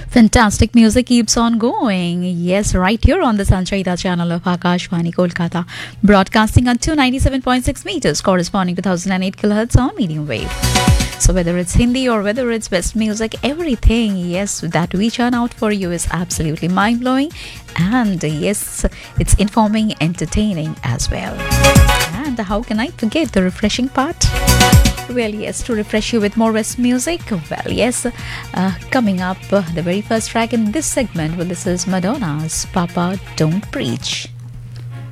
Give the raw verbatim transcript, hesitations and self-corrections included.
Fantastic music keeps on going. Yes, right here on the Sanchayita channel of Akashvani Kolkata, broadcasting on two ninety-seven point six meters, corresponding to one thousand eight kilohertz on medium wave. So whether it's Hindi or whether it's West music, everything, yes, that we churn out for you is absolutely mind-blowing. And yes, it's informing, entertaining as well. And how can I forget the refreshing part? Well, yes, to refresh you with more West music. Well, yes, uh, coming up, uh, the very first track in this segment, well, this is Madonna's Papa Don't Preach.